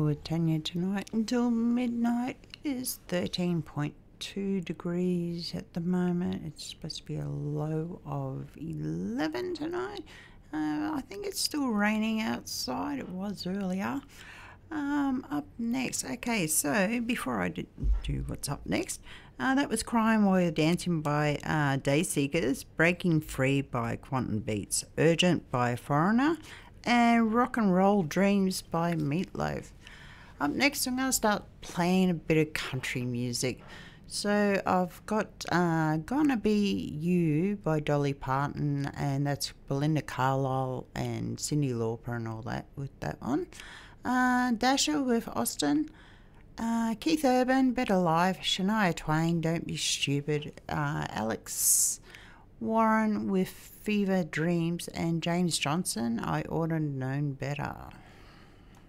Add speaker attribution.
Speaker 1: with Tanya tonight until midnight. It is 13.2 degrees at the moment. It's supposed to be a low of 11 tonight. I think it's still raining outside. It was earlier. Up next. Okay, so before I do what's up next, that was Crying While You're Dancing by Dayseekers, Breaking Free by Quantum Beats, Urgent by Foreigner, and Rock and Roll Dreams by Meatloaf. Up next, I'm going to start playing a bit of country music. So I've got Gonna Be You by Dolly Parton, and that's Belinda Carlisle and Cyndi Lauper and all that with that one. Dasher with Austin, Keith Urban, Better Life, Shania Twain, Don't Be Stupid, Alex Warren with Fever Dreams, and James Johnson, I Oughta Known Better.